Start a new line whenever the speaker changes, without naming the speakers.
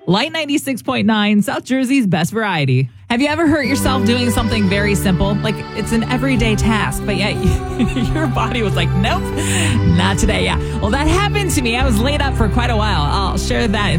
Light 96.9, South Jersey's best variety. Have you ever hurt yourself doing something very simple? Like it's an everyday task, but yet your body was like, nope, not today. Yeah. Well, that happened to me. I was laid up for quite a while. I'll share that